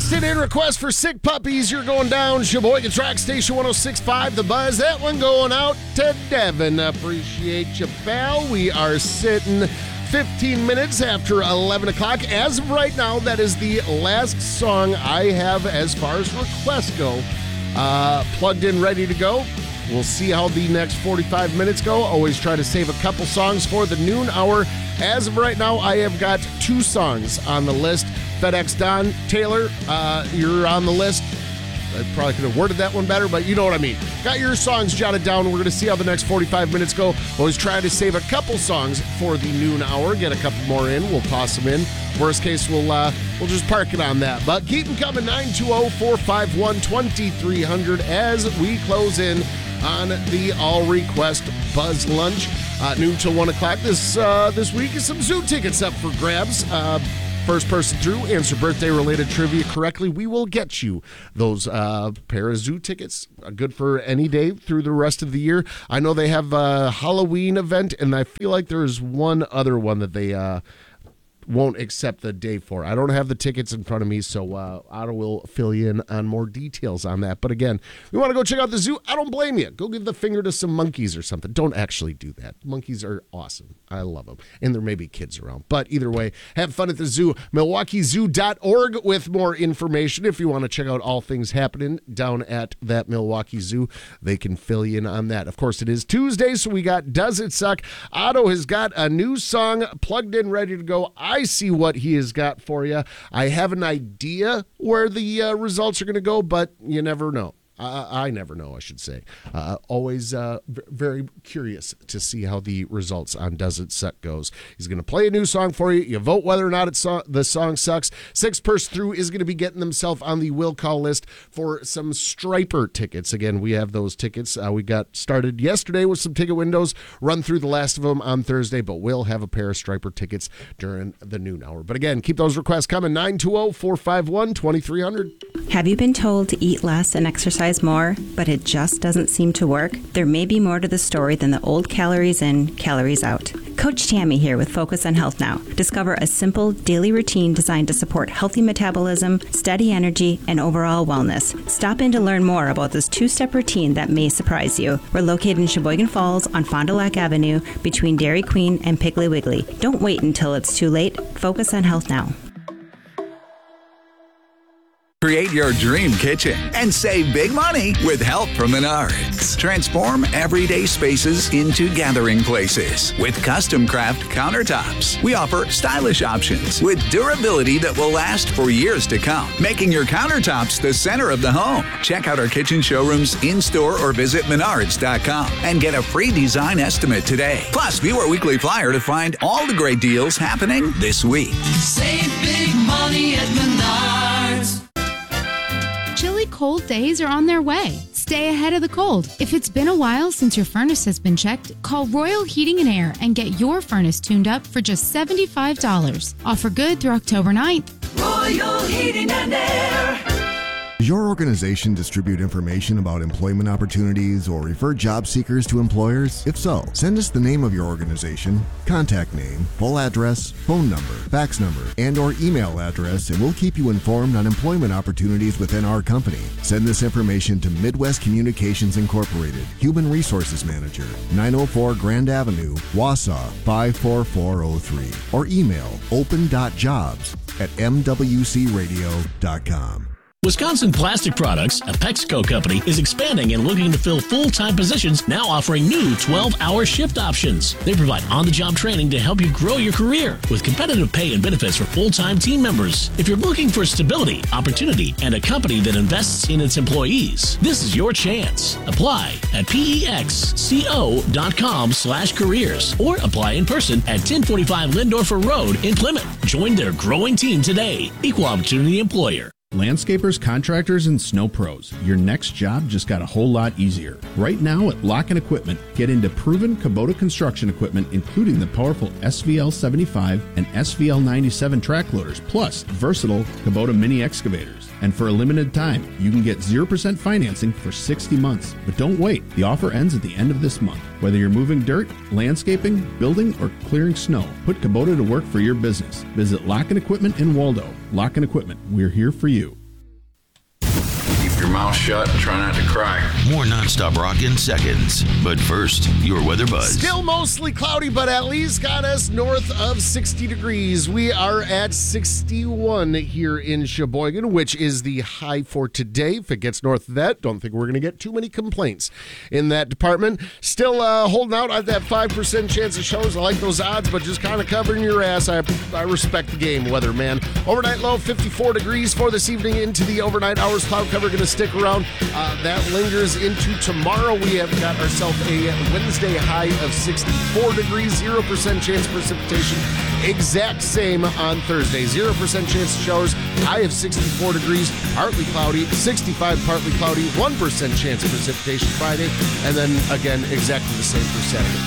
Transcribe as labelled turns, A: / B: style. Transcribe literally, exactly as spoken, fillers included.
A: Texted in request for Sick Puppies. You're going down. Sheboygan Track Station one oh six point five. The Buzz. That one going out to Devin. Appreciate you, pal. We are sitting fifteen minutes after eleven o'clock. As of right now, that is the last song I have as far as requests go. Uh, plugged in, ready to go. We'll see how the next forty-five minutes go. Always try to save a couple songs for the noon hour. As of right now, I have got two songs on the list. FedEx Don Taylor, uh, you're on the list. I probably could have worded that one better, but you know what I mean. Got your songs jotted down. We're going to see how the next forty-five minutes go. Always try to save a couple songs for the noon hour. Get a couple more in. We'll toss them in. Worst case, we'll uh, we'll just park it on that. But keep them coming. nine two zero, four five one, two three zero zero as we close in on the All Request Buzz Lunch. Uh, noon till one o'clock. This, uh, this week is some zoo tickets up for grabs. Uh, First person through, answer birthday-related trivia correctly, we will get you those uh, pair of zoo tickets. Uh, good for any day through the rest of the year. I know they have a Halloween event, and I feel like there's one other one that they uh, won't accept the day for. I don't have the tickets in front of me, so uh, Otto will fill you in on more details on that. But again, if you want to go check out the zoo, I don't blame you. Go give the finger to some monkeys or something. Don't actually do that. Monkeys are awesome. I love them. And there may be kids around. But either way, have fun at the zoo. Milwaukee Zoo dot org with more information. If you want to check out all things happening down at that Milwaukee Zoo, they can fill you in on that. Of course, it is Tuesday, so we got Does It Suck? Otto has got a new song plugged in, ready to go. I see what he has got for you. I have an idea where the uh, results are going to go, but you never know. Uh, I never know, I should say. Uh, always uh, v- very curious to see how the results on Does It Suck goes. He's going to play a new song for you. You vote whether or not it's so- the song sucks. Sixth person through is going to be getting themselves on the will call list for some Striper tickets. Again, we have those tickets. Uh, we got started yesterday with some ticket windows. Run through the last of them on Thursday, but we'll have a pair of Striper tickets during the noon hour. But again, keep those requests coming. nine two zero, four five one, two three zero zero.
B: Have you been told to eat less and exercise more, but it just doesn't seem to work? There may be more to the story than the old calories in, calories out. Coach Tammy here with Focus on Health Now. Discover a simple daily routine designed to support healthy metabolism, steady energy, and overall wellness. Stop in to learn more about this two-step routine that may surprise you. We're located in Sheboygan Falls on Fond du Lac Avenue between Dairy Queen and Piggly Wiggly. Don't wait until it's too late. Focus on Health Now.
C: Create your dream kitchen and save big money with help from Menards. Transform everyday spaces into gathering places with custom craft countertops. We offer stylish options with durability that will last for years to come, making your countertops the center of the home. Check out our kitchen showrooms in-store or visit menards dot com and get a free design estimate today. Plus, view our weekly flyer to find all the great deals happening this week.
D: Save big money at Menards.
E: Chilly cold days are on their way. Stay ahead of the cold. If it's been a while since your furnace has been checked, call Royal Heating and Air and get your furnace tuned up for just seventy-five dollars. Offer good through October ninth.
D: Royal Heating and Air.
F: Does your organization distribute information about employment opportunities or refer job seekers to employers? If so, send us the name of your organization, contact name, full address, phone number, fax number, and or email address, and we'll keep you informed on employment opportunities within our company. Send this information to Midwest Communications Incorporated, Human Resources Manager, nine oh four Grand Avenue, Wausau, five four four oh three, or email open dot jobs at m w c radio dot com.
G: Wisconsin Plastic Products, a PepsiCo company, is expanding and looking to fill full-time positions, now offering new twelve-hour shift options. They provide on-the-job training to help you grow your career with competitive pay and benefits for full-time team members. If you're looking for stability, opportunity, and a company that invests in its employees, this is your chance. Apply at pexco.com slash careers or apply in person at ten forty-five Lindorfer Road in Plymouth. Join their growing team today. Equal Opportunity Employer.
H: Landscapers, contractors, and snow pros, your next job just got a whole lot easier. Right now at Lock-In Equipment, get into proven Kubota construction equipment, including the powerful S V L seventy-five and S V L ninety-seven track loaders, plus versatile Kubota mini excavators. And for a limited time, you can get zero percent financing for sixty months. But don't wait. The offer ends at the end of this month. Whether you're moving dirt, landscaping, building, or clearing snow, put Kubota to work for your business. Visit Lock-In Equipment in Waldo. Lock-In Equipment, we're here for you.
I: mouth shut and try not to cry.
J: More nonstop rock in seconds. But first, your weather buzz.
A: Still mostly cloudy, but at least got us north of sixty degrees. We are at sixty-one here in Sheboygan, which is the high for today. If it gets north of that, don't think we're going to get too many complaints in that department. Still uh, holding out at that five percent chance of shows. I like those odds, but just kind of covering your ass. I, I respect the game weather, man. Overnight low fifty-four degrees for this evening into the overnight hours. Cloud cover going to stick around. Uh, that lingers into tomorrow. We have got ourselves a Wednesday high of sixty-four degrees, zero percent chance of precipitation. Exact same on Thursday. zero percent chance of showers, high of sixty-four degrees, partly cloudy, sixty-five partly cloudy, one percent chance of precipitation Friday, and then again exactly the same for Saturday.